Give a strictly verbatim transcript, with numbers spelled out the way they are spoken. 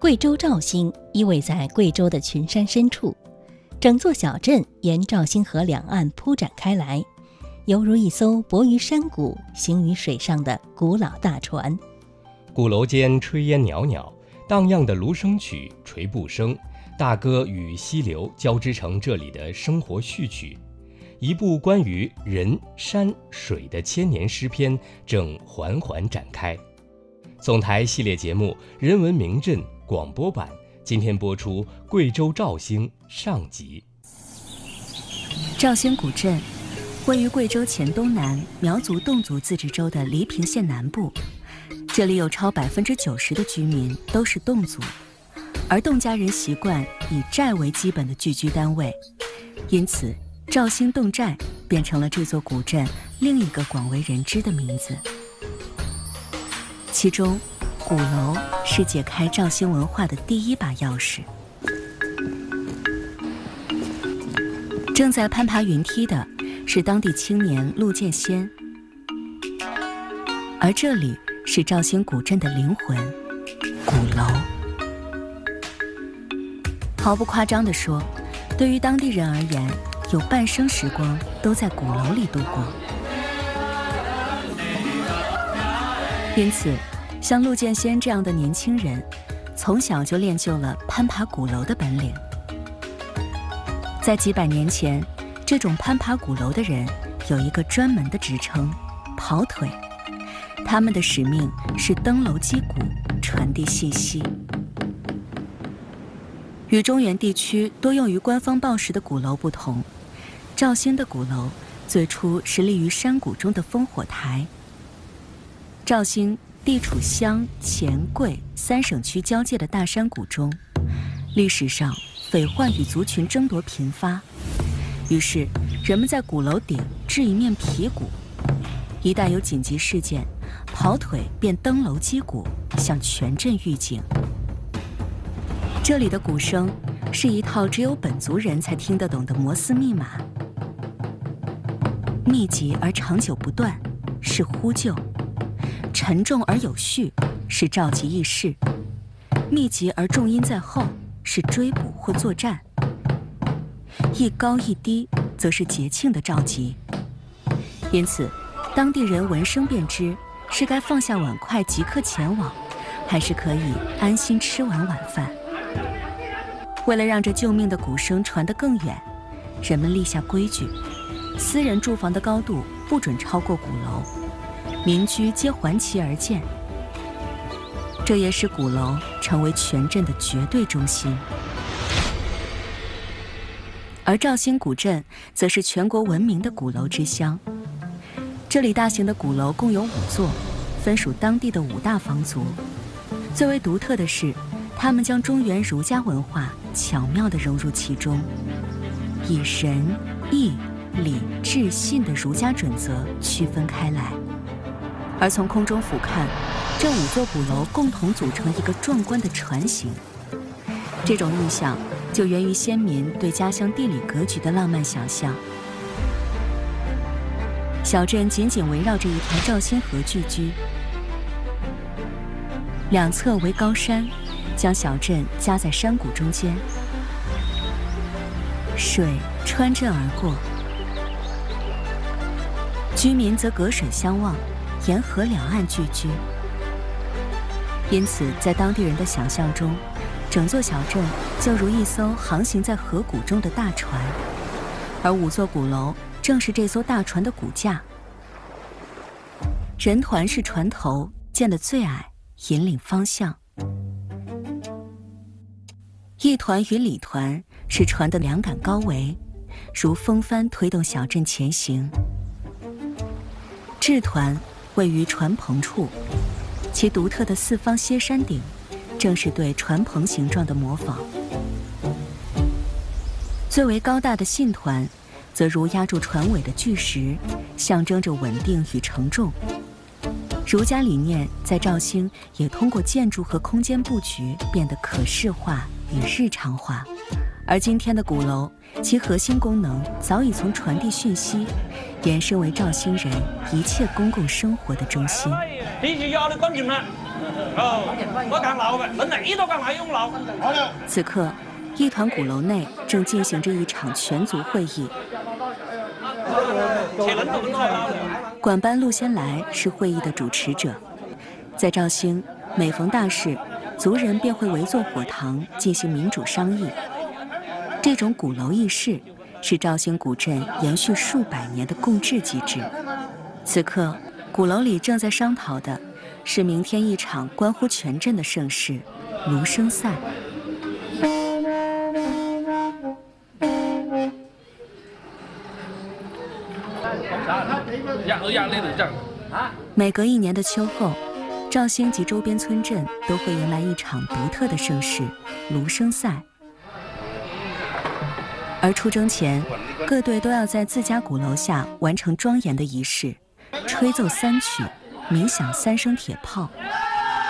贵州肇兴依偎在贵州的群山深处，整座小镇沿肇兴河两岸铺展开来，犹如一艘泊于山谷、行于水上的古老大船。 鼓楼间炊烟袅袅，荡漾的芦笙曲、垂步声，大歌与溪流交织成这里的生活序曲。一部关于人、山、水的千年诗篇正缓缓展开。总台系列节目《人文名镇》广播版，今天播出贵州肇兴上集。 肇兴古镇位于贵州黔东南苗族侗族自治州的黎平县南部，这里有超百分之九十的居民都是侗族，而侗家人习惯以寨为基本的聚居单位，因此肇兴侗寨变成了这座古镇另一个广为人知的名字。其中，鼓楼是解开肇兴文化的第一把钥匙。正在攀爬云梯的是当地青年陆建先，而这里是肇兴古镇的灵魂——鼓楼。毫不夸张地说，对于当地人而言，有半生时光都在鼓楼里度过。因此，像陆建先这样的年轻人，从小就练就了攀爬鼓楼的本领。在几百年前，这种攀爬鼓楼的人有一个专门的职称——跑腿。他们的使命是登楼击鼓，传递信息。与中原地区多用于官方报时的鼓楼不同，肇兴的鼓楼最初是立于山谷中的烽火台。肇兴地处湘、黔、贵三省区交界的大山谷中，历史上匪患与族群争夺频发，于是人们在鼓楼顶置一面皮鼓，一旦有紧急事件，跑腿便登楼击鼓，向全镇预警。这里的鼓声是一套只有本族人才听得懂的摩斯密码，密集而长久不断是呼救，沉重而有序是召集议事，密集而重音在后是追捕或作战，一高一低则是节庆的召集。因此当地人闻声便知是该放下碗筷即刻前往，还是可以安心吃完晚饭。为了让这救命的鼓声传得更远，人们立下规矩：私人住房的高度不准超过鼓楼，民居皆环其而建。这也使鼓楼成为全镇的绝对中心。而肇兴古镇则是全国闻名的鼓楼之乡。这里大型的鼓楼共有五座，分属当地的五大方族。最为独特的是，他们将中原儒家文化巧妙地融入其中，以仁、义、礼、智、信的儒家准则区分开来。而从空中俯瞰，这五座鼓楼共同组成一个壮观的船形。这种印象就源于先民对家乡地理格局的浪漫想象。小镇紧紧围绕着一条肇兴河聚居，两侧为高山，将小镇夹在山谷中间，水穿镇而过，居民则隔水相望，沿河两岸聚居。因此在当地人的想象中，整座小镇就如一艘航行在河谷中的大船，而五座鼓楼正是这艘大船的骨架。人团是船头，建得最矮，引领方向。义团与礼团是船的两杆高桅，如风帆推动小镇前行。制团位于船篷处，其独特的四方歇山顶正是对船篷形状的模仿。最为高大的信团则如压住船尾的巨石，象征着稳定与承重。儒家理念在肇兴也通过建筑和空间布局变得可视化与日常化，而今天的鼓楼，其核心功能早已从传递讯息延伸为肇兴人一切公共生活的中心。 你就要的干净了， 哦，我讲鬧嘅，恁你都講係用鬧。好了。 此刻，一团鼓楼内正进行着一场全族会议。管班陆先来是会议的主持者。在绍兴，每逢大事，族人便会围坐火堂进行民主商议。这种鼓楼议事是绍兴古镇延续数百年的共治机制。此刻，鼓楼里正在商讨的是明天一场关乎全镇的盛事——芦笙赛。每隔一年的秋后，绍兴及周边村镇都会迎来一场独特的盛事——芦笙赛。而出征前，各队都要在自家鼓楼下完成庄严的仪式，吹奏三曲，鸣响三声铁炮，